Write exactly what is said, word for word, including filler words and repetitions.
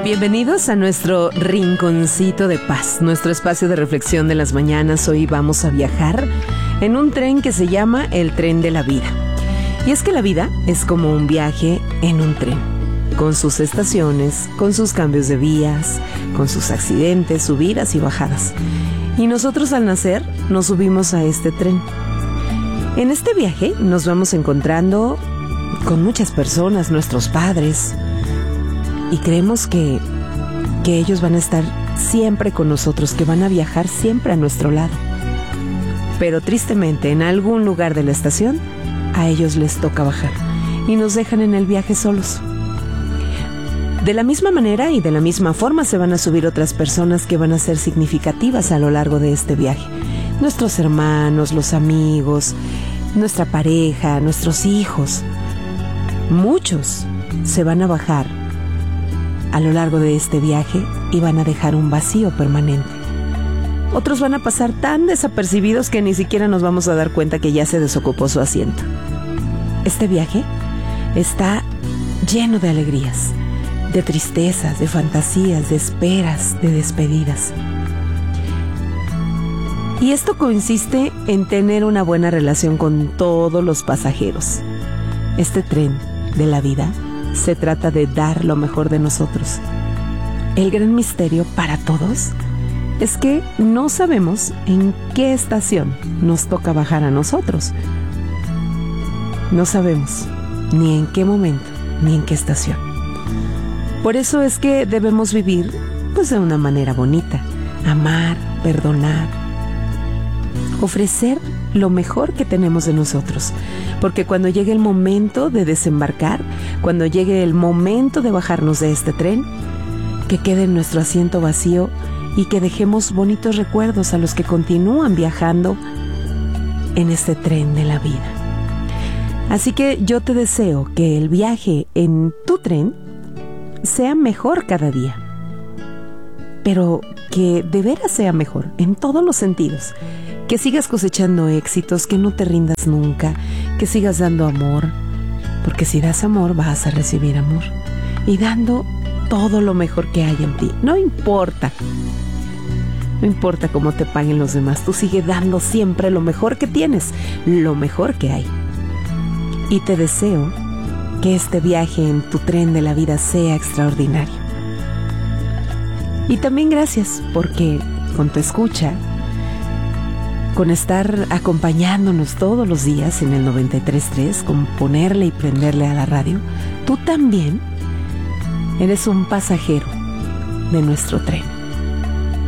Bienvenidos a nuestro rinconcito de paz, nuestro espacio de reflexión de las mañanas. Hoy vamos a viajar en un tren que se llama el tren de la vida. Y es que la vida es como un viaje en un tren, con sus estaciones, con sus cambios de vías, con sus accidentes, subidas y bajadas. Y nosotros al nacer nos subimos a este tren. En este viaje nos vamos encontrando con muchas personas, nuestros padres, y creemos que, que ellos van a estar siempre con nosotros, que van a viajar siempre a nuestro lado. Pero tristemente, en algún lugar de la estación, a ellos les toca bajar y nos dejan en el viaje solos. De la misma manera y de la misma forma se van a subir otras personas que van a ser significativas a lo largo de este viaje. Nuestros hermanos, los amigos, nuestra pareja, nuestros hijos. Muchos se van a bajar a lo largo de este viaje y van a dejar un vacío permanente. Otros van a pasar tan desapercibidos que ni siquiera nos vamos a dar cuenta que ya se desocupó su asiento. Este viaje está lleno de alegrías, de tristezas, de fantasías, de esperas, de despedidas. Y esto consiste en tener una buena relación con todos los pasajeros. Este tren de la vida se trata de dar lo mejor de nosotros. El gran misterio para todos es que no sabemos en qué estación nos toca bajar a nosotros. No sabemos ni en qué momento, ni en qué estación. Por eso es que debemos vivir pues de una manera bonita, amar, perdonar, ofrecer lo mejor que tenemos de nosotros, porque cuando llegue el momento de desembarcar, cuando llegue el momento de bajarnos de este tren, que quede nuestro asiento vacío y que dejemos bonitos recuerdos a los que continúan viajando en este tren de la vida. Así que yo te deseo que el viaje en tu tren sea mejor cada día, pero que de veras sea mejor en todos los sentidos. Que sigas cosechando éxitos, que no te rindas nunca, que sigas dando amor, porque si das amor vas a recibir amor. Y dando todo lo mejor que hay en ti. No importa, no importa cómo te paguen los demás, tú sigue dando siempre lo mejor que tienes, lo mejor que hay. Y te deseo que este viaje en tu tren de la vida sea extraordinario. Y también gracias porque con tu escucha, con estar acompañándonos todos los días en el noventa y tres punto tres, con ponerle y prenderle a la radio, tú también eres un pasajero de nuestro tren.